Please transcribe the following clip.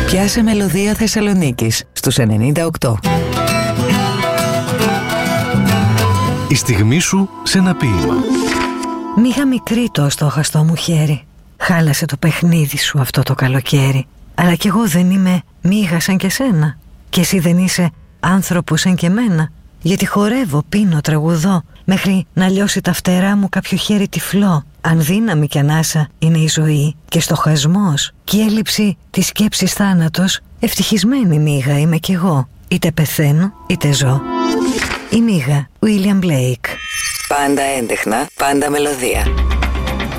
Πιάσε μελωδία Θεσσαλονίκης στους 98. Η στιγμή σου σε ένα ποίημα. Μίγα μικρή το στόχαστό μου χέρι. Χάλασε το παιχνίδι σου αυτό το καλοκαίρι. Αλλά κι εγώ δεν είμαι μίγα σαν και σένα. Κι εσύ δεν είσαι άνθρωπος σαν και μένα. Γιατί χορεύω, πίνω, τραγουδώ, μέχρι να λιώσει τα φτερά μου κάποιο χέρι τυφλό. Αν δύναμη κι ανάσα είναι η ζωή και στοχασμός κι η έλλειψη της σκέψης θάνατος, ευτυχισμένη μίγα είμαι κι εγώ. Είτε πεθαίνω είτε ζω. Η μίγα, William Blake. Πάντα έντεχνα, πάντα μελωδία.